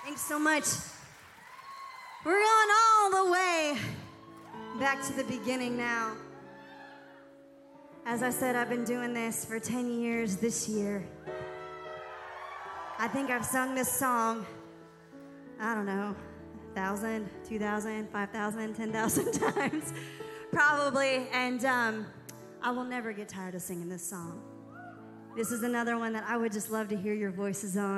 Thanks so much. We're going all the way back to the beginning now. As I said, I've been doing this for 10 years this year. I think I've sung this song, I don't know, 1,000, 2,000, 5,000, 10,000 times, probably. And I will never get tired of singing this song. This is another one that I would just love to hear your voices on.